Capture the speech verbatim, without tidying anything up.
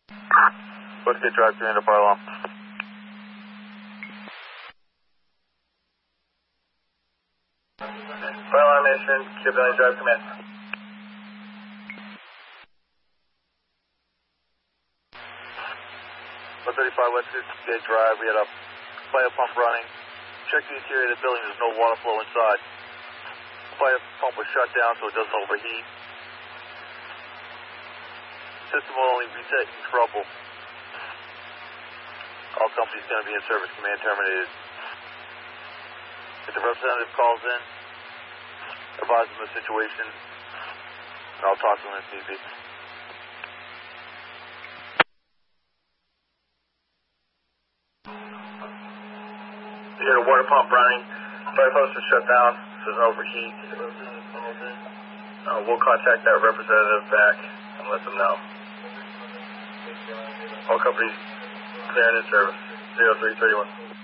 Let's get drive through into fire alarm. Fire alarm mission, Q Valley Drive command. one thirty-five West Gate Drive, we had a fire pump running. Check the interior of the building, there's no water flow inside. The fire pump was shut down so it doesn't overheat. System will only reset in trouble. All companies going to be in service, command terminated. If the representative calls in, advise them of the situation, and I'll talk to them if need be. You hear a water pump running, fire posts are shut down, so there's no overheat. Uh, we'll contact that representative back and let them know. All companies clear and in service, zero three thirty-one.